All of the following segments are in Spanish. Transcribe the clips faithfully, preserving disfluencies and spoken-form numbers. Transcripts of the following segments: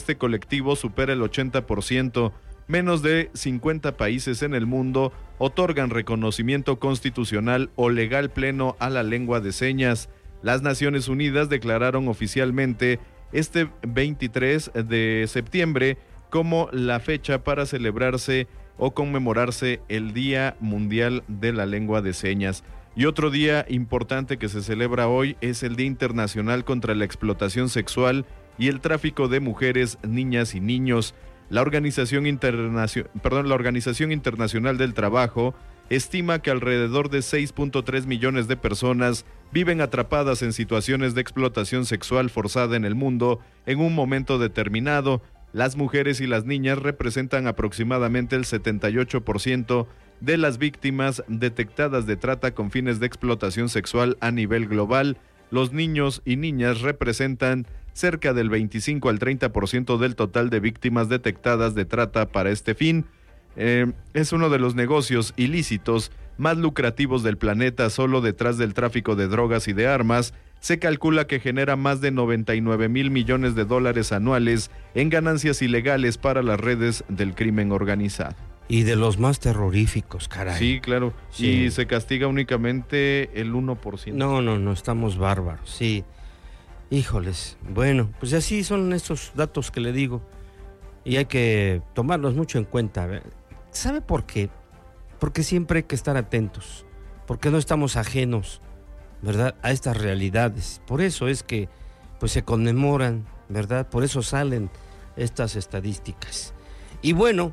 este colectivo supera el ochenta por ciento. Menos de cincuenta países en el mundo otorgan reconocimiento constitucional o legal pleno a la lengua de señas. Las Naciones Unidas declararon oficialmente este veintitrés de septiembre como la fecha para celebrarse o conmemorarse el Día Mundial de la Lengua de Señas. Y otro día importante que se celebra hoy es el Día Internacional contra la Explotación Sexual y el Tráfico de Mujeres, Niñas y Niños. La Organización Internacio- perdón, la Organización Internacional del Trabajo estima que alrededor de seis punto tres millones de personas viven atrapadas en situaciones de explotación sexual forzada en el mundo en un momento determinado. Las mujeres y las niñas representan aproximadamente el setenta y ocho por ciento de las víctimas detectadas de trata con fines de explotación sexual a nivel global. Los niños y niñas representan cerca del veinticinco al treinta por ciento del total de víctimas detectadas de trata para este fin. Eh, es uno de los negocios ilícitos más lucrativos del planeta. Solo detrás del tráfico de drogas y de armas se calcula que genera más de noventa y nueve mil millones de dólares anuales en ganancias ilegales para las redes del crimen organizado. Y de los más terroríficos, caray. Sí, claro. Sí. Y se castiga únicamente el uno por ciento. No, no, no, estamos bárbaros, sí. Híjoles, bueno, pues así son estos datos que le digo. Y hay que tomarlos mucho en cuenta. ¿Sabe por qué? Porque siempre hay que estar atentos. Porque no estamos ajenos, ¿verdad?, a estas realidades. Por eso es que pues se conmemoran, ¿verdad? Por eso salen estas estadísticas. Y bueno,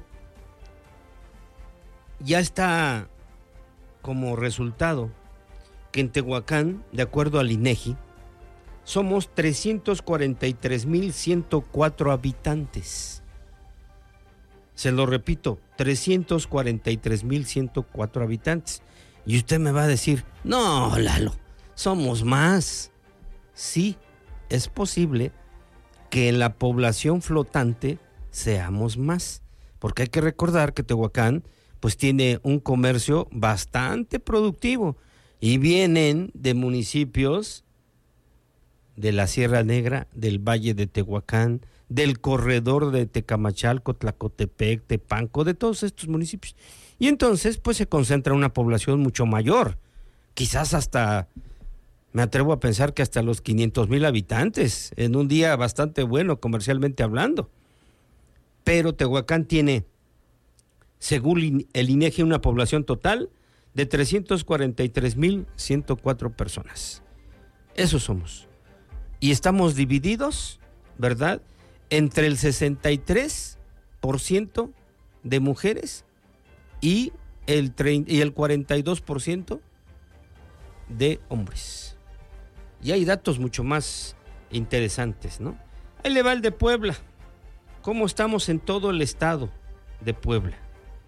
ya está como resultado que en Tehuacán, de acuerdo al INEGI, somos trescientos cuarenta y tres mil ciento cuatro habitantes. Se lo repito, trescientos cuarenta y tres mil ciento cuatro habitantes. Y usted me va a decir, no, Lalo, somos más. Sí, es posible que en la población flotante seamos más. Porque hay que recordar que Tehuacán pues tiene un comercio bastante productivo y vienen de municipios de la Sierra Negra, del Valle de Tehuacán, del corredor de Tecamachalco, Tlacotepec, Tepanco, de todos estos municipios. Y entonces pues se concentra una población mucho mayor, quizás hasta, me atrevo a pensar que hasta los quinientos mil habitantes, en un día bastante bueno comercialmente hablando. Pero Tehuacán tiene, según el INEGI, una población total de trescientos cuarenta y tres mil ciento cuatro personas. Esos somos. Y estamos divididos, ¿verdad?, entre el sesenta y tres por ciento de mujeres y el, treinta, y el cuarenta y dos por ciento de hombres. Y hay datos mucho más interesantes, ¿no? Ahí le va el de Puebla. ¿Cómo estamos en todo el estado de Puebla?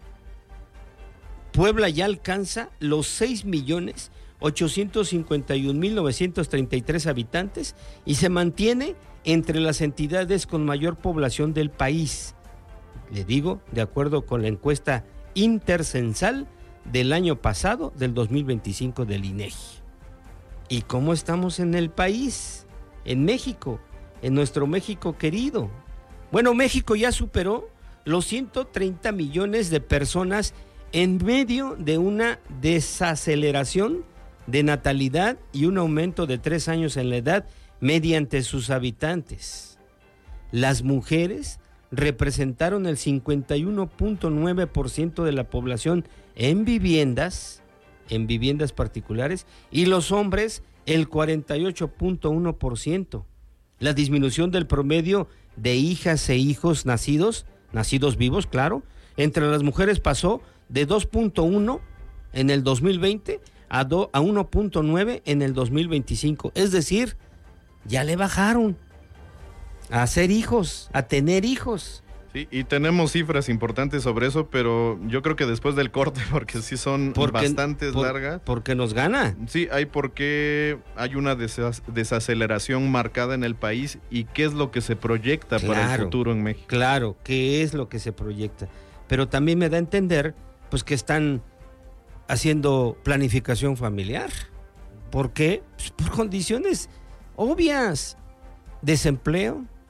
Puebla ya alcanza los seis millones ochocientos cincuenta y un mil novecientos treinta y tres habitantes y se mantiene entre las entidades con mayor población del país. Le digo, de acuerdo con la encuesta intercensal del año pasado, del dos mil veinticinco del INEGI. ¿Y cómo estamos en el país? En México, en nuestro México querido. Bueno, México ya superó los ciento treinta millones de personas en medio de una desaceleración de natalidad y un aumento de tres años en la edad mediante sus habitantes. Las mujeres representaron el cincuenta y uno punto nueve por ciento de la población en viviendas, en viviendas particulares, y los hombres el cuarenta y ocho punto uno por ciento. La disminución del promedio de hijas e hijos nacidos, nacidos vivos, claro, entre las mujeres pasó de dos punto uno en el dos mil veinte a, a uno punto nueve en el dos mil veinticinco. Es decir, ya le bajaron a hacer hijos, a tener hijos. Sí, y tenemos cifras importantes sobre eso, pero yo creo que después del corte, porque sí son porque, bastante por, largas. Porque nos gana. Sí, hay porque hay una desas, desaceleración marcada en el país y qué es lo que se proyecta claro, para el futuro en México. Claro, qué es lo que se proyecta. Pero también me da a entender pues que están haciendo planificación familiar. ¿Por qué? Pues por condiciones obvias. Desempleo,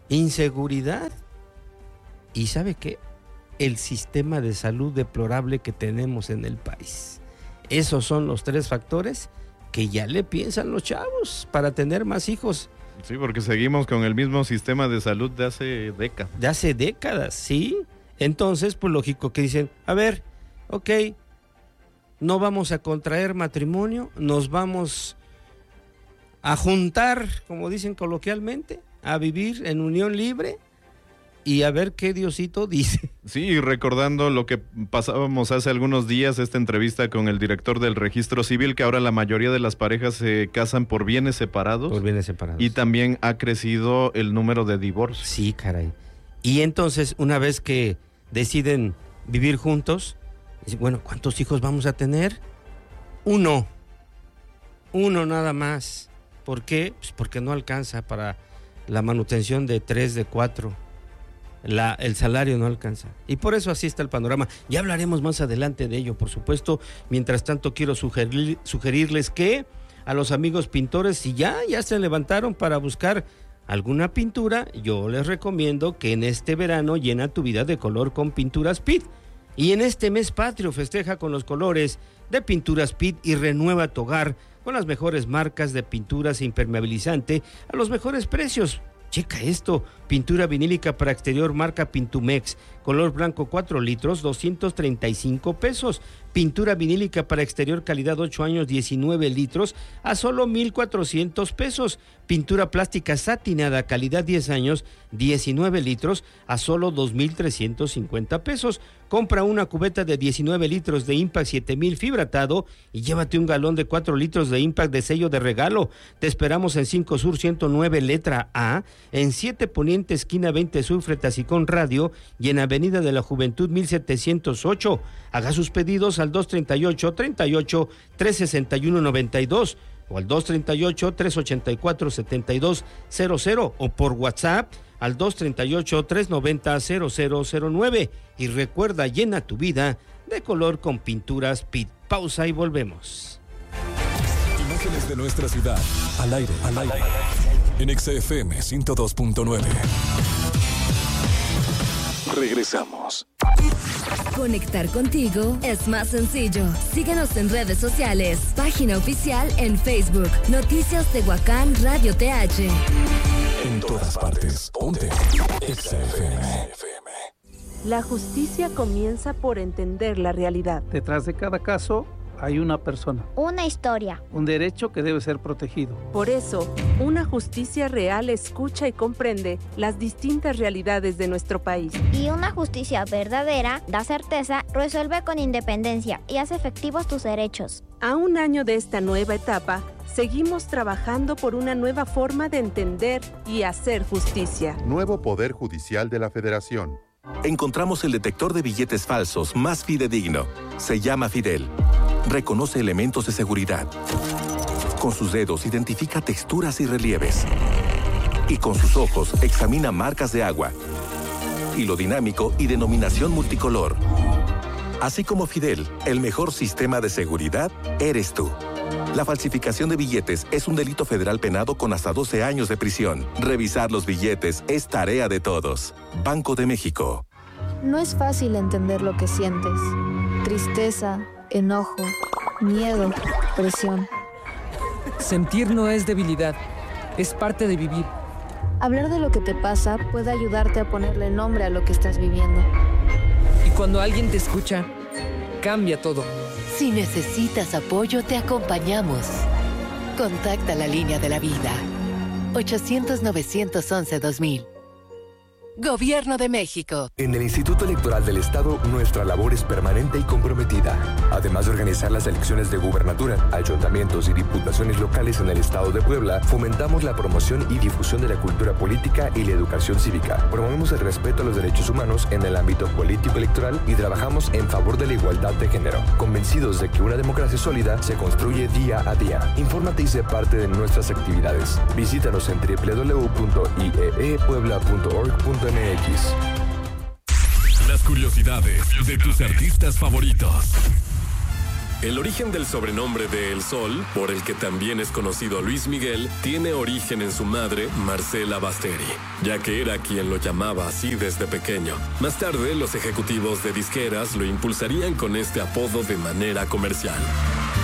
inseguridad y ¿sabe qué? El sistema de salud deplorable que tenemos en el país. Esos son los tres factores que ya le piensan los chavos para tener más hijos. Sí, porque seguimos con el mismo sistema de salud de hace décadas. De hace décadas, sí. Entonces, pues lógico que dicen, a ver, ok, no vamos a contraer matrimonio, nos vamos a juntar, como dicen coloquialmente, a vivir en unión libre y a ver qué Diosito dice. Sí, recordando lo que pasábamos hace algunos días, esta entrevista con el director del Registro Civil, que ahora la mayoría de las parejas se casan por bienes separados. Por bienes separados. Y también ha crecido el número de divorcios. Sí, caray. Y entonces, una vez que deciden vivir juntos, dicen, bueno, ¿cuántos hijos vamos a tener? Uno. Uno nada más. ¿Por qué? Pues porque no alcanza para la manutención de tres, de cuatro. La, el salario no alcanza. Y por eso así está el panorama. Ya hablaremos más adelante de ello, por supuesto. Mientras tanto, quiero sugerir, sugerirles que a los amigos pintores, si ya, ya se levantaron para buscar alguna pintura, yo les recomiendo que en este verano llena tu vida de color con Pinturas P I D. Y en este mes patrio festeja con los colores de Pinturas P I D y renueva tu hogar con las mejores marcas de pinturas e impermeabilizante a los mejores precios. Checa esto, pintura vinílica para exterior marca Pintumex, color blanco cuatro litros, doscientos treinta y cinco pesos. Pintura vinílica para exterior calidad ocho años, diecinueve litros, a solo mil cuatrocientos pesos. Pintura plástica satinada calidad diez años, diecinueve litros, a solo dos mil trescientos cincuenta pesos. Compra una cubeta de diecinueve litros de Impact siete mil fibratado y llévate un galón de cuatro litros de Impact de sello de regalo. Te esperamos en cinco Sur ciento nueve letra A, en siete Poniente esquina veinte Sur frente a Sicón Radio y en Avenida de la Juventud mil setecientos ocho. Haga sus pedidos al dos treinta y ocho, treinta y ocho, trescientos sesenta y uno noventa y dos o al dos treinta y ocho, trescientos ochenta y cuatro, setenta y dos cero cero o por WhatsApp al dos treinta y ocho, trescientos noventa, cero cero cero nueve. Y recuerda, llena tu vida de color con Pinturas P I D. Pausa y volvemos. Imágenes de nuestra ciudad, al aire, al aire, en X F M ciento dos punto nueve. Regresamos. Conectar contigo es más sencillo. Síguenos en redes sociales. Página oficial en Facebook. Noticias Tehuacán Radio T H. En todas partes. Ponte X F M. La justicia comienza por entender la realidad. Detrás de cada caso hay una persona. Una historia. Un derecho que debe ser protegido. Por eso, una justicia real escucha y comprende las distintas realidades de nuestro país. Y una justicia verdadera da certeza, resuelve con independencia y hace efectivos tus derechos. A un año de esta nueva etapa, seguimos trabajando por una nueva forma de entender y hacer justicia. Nuevo Poder Judicial de la Federación. Encontramos el detector de billetes falsos más fidedigno. Se llama Fidel. Reconoce elementos de seguridad. Con sus dedos identifica texturas y relieves. Y con sus ojos examina marcas de agua, hilo dinámico y denominación multicolor. Así como Fidel, el mejor sistema de seguridad eres tú. La falsificación de billetes es un delito federal penado con hasta doce años de prisión. Revisar los billetes es tarea de todos. Banco de México. No es fácil entender lo que sientes. Tristeza, enojo, miedo, presión. Sentir no es debilidad, es parte de vivir. Hablar de lo que te pasa puede ayudarte a ponerle nombre a lo que estás viviendo. Y cuando alguien te escucha, cambia todo. Si necesitas apoyo, te acompañamos. Contacta la línea de la vida. ochocientos, novecientos once, dos mil. Gobierno de México. En el Instituto Electoral del Estado, nuestra labor es permanente y comprometida. Además de organizar las elecciones de gubernatura, ayuntamientos y diputaciones locales en el Estado de Puebla, fomentamos la promoción y difusión de la cultura política y la educación cívica. Promovemos el respeto a los derechos humanos en el ámbito político electoral y trabajamos en favor de la igualdad de género, convencidos de que una democracia sólida se construye día a día. Infórmate y sé parte de nuestras actividades. Visítanos en doble u doble u doble u punto i e e puebla punto org punto m x. Las curiosidades de tus artistas favoritos. El origen del sobrenombre de El Sol, por el que también es conocido Luis Miguel, tiene origen en su madre, Marcela Basteri, ya que era quien lo llamaba así desde pequeño. Más tarde, los ejecutivos de disqueras lo impulsarían con este apodo de manera comercial.